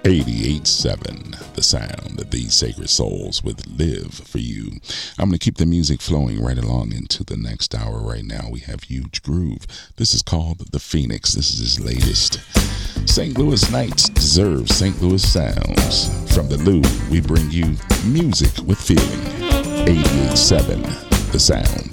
88.7, the sound of these sacred souls with Live For You. I'm going to keep the music flowing right along into the next hour. Right now we have Huge Groove. This is called The Phoenix. This is his latest. St. Louis Nights deserve St. Louis sounds. From the Lou, we bring you music with feeling. 88.7, the sound.